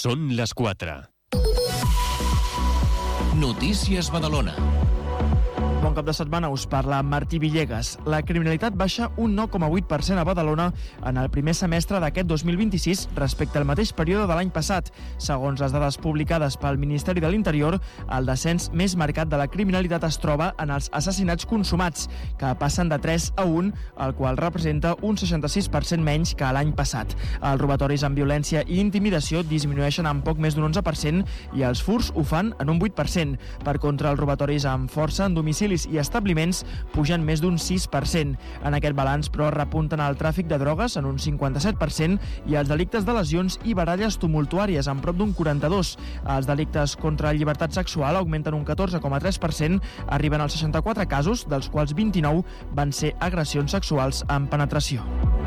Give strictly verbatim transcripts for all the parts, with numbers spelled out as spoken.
Són les quatre. Notícies Badalona. Bon cap de setmana, us parla Martí Villegas. La criminalitat baixa un nou coma vuit per cent a Badalona en el primer semestre d'aquest dos mil vint-i-sis respecte al mateix període de l'any passat. Segons les dades publicades pel Ministeri de l'Interior, el descens més marcat de la criminalitat es troba en els assassinats consumats, que passen de tres a un, el qual representa un seixanta-sis per cent menys que l'any passat. Els robatoris amb violència i intimidació disminueixen en poc més d'un onze per cent i els furts ho fan en un vuit per cent. Per contra, els robatoris amb força en domicili i establiments pugen més d'un sis per cent. En aquest balanç, però, repunten el tràfic de drogues en un cinquanta-set per cent i els delictes de lesions i baralles tumultuàries en prop d'un quaranta-dos. Els delictes contra la llibertat sexual augmenten un catorze coma tres per cent, arriben als seixanta-quatre casos, dels quals vint-i-nou van ser agressions sexuals amb penetració.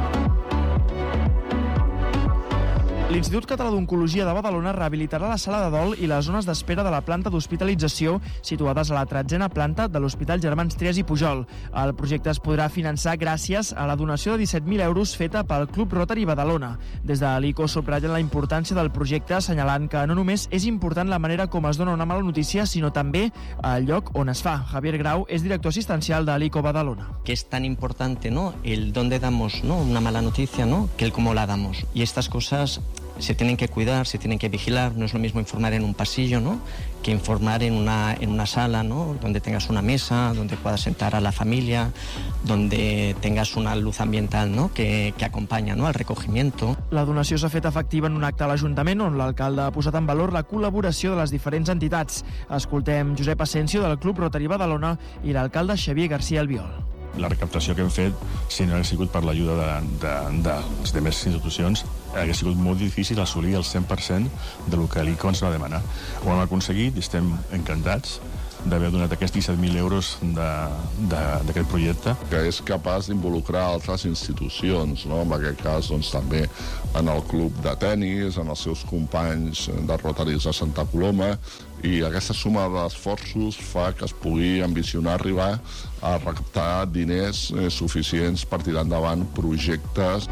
L'Institut Català d'Oncologia de Badalona rehabilitarà la sala de dol i les zones d'espera de la planta d'hospitalització situades a la tretzena planta de l'Hospital Germans Trias i Pujol. El projecte es podrà finançar gràcies a la donació de disset mil euros feta pel Club Rotary Badalona. Des de l'I C O subratllen la importància del projecte, assenyalant que no només és important la manera com es dona una mala notícia, sinó també el lloc on es fa. Javier Grau és director assistencial de l'I C O Badalona. Que es tan importante, ¿no?, el dónde damos, ¿no?, una mala noticia, ¿no?, que el cómo la damos. Y estas cosas se tienen que cuidar, se tienen que vigilar. No es lo mismo informar en un pasillo, ¿no?, que informar en una, en una sala, ¿no?, donde tengas una mesa, donde puedas sentar a la familia, donde tengas una luz ambiental, ¿no?, que, que acompaña, ¿no?, al recogimiento. La donació s'ha fet efectiva en un acte a l'Ajuntament on l'alcalde ha posat en valor la col·laboració de les diferents entitats. Escoltem Josep Asensio del Club Rotary Badalona i l'alcalde Xavier García Albiol. La recaptació que hem fet, si no hagués sigut per l'ajuda de, de, de les demés institucions, hauria sigut molt difícil assolir el cent per cent del que l'I C O ens va demanar. Ho hem aconseguit i estem encantats d'haver donat aquests disset mil euros d'aquest projecte. Que és capaç d'involucrar altres institucions, no? En aquest cas, doncs, també en el club de tennis, en els seus companys de Rotaris de Santa Coloma, i aquesta suma d'esforços fa que es pugui ambicionar arribar a recaptar diners eh, suficients per tirar endavant projectes.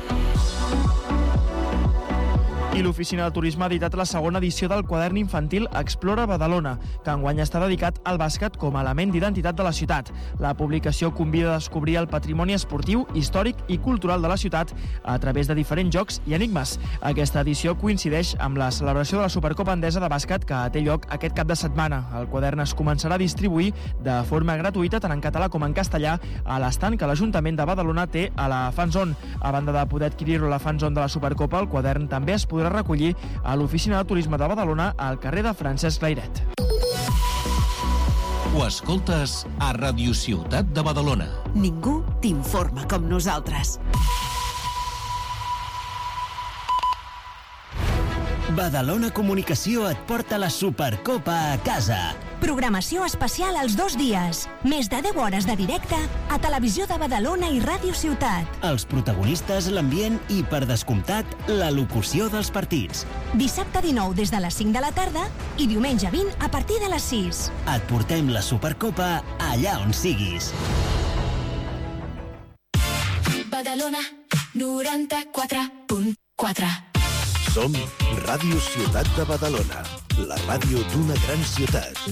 I l'Oficina de Turisme ha editat la segona edició del quadern infantil Explora Badalona, que enguany està dedicat al bàsquet com a element d'identitat de la ciutat. La publicació convida a descobrir el patrimoni esportiu, històric i cultural de la ciutat a través de diferents jocs i enigmes. Aquesta edició coincideix amb la celebració de la Supercopa Endesa de bàsquet que té lloc aquest cap de setmana. El quadern es començarà a distribuir de forma gratuïta tant en català com en castellà a l'estand que l'Ajuntament de Badalona té a la Fanzone. A banda de poder adquirir-lo a la Fanzone de la Supercopa, el quadern també es podrà recollir a l'Oficina de Turisme de Badalona al carrer de Francesc Layret. Ho escoltes a Ràdio Ciutat de Badalona. Ningú t'informa com nosaltres. Badalona Comunicació et porta la Supercopa a casa. Programació especial als dos dies. Més de deu hores de directe a Televisió de Badalona i Ràdio Ciutat. Els protagonistes, l'ambient i, per descomptat, la locució dels partits. Dissabte dinou des de les cinc de la tarda i diumenge vint a partir de les sis. Et portem la Supercopa allà on siguis. Badalona noranta-quatre punt quatre. Som Ràdio Ciutat de Badalona, la ràdio d'una gran ciutat.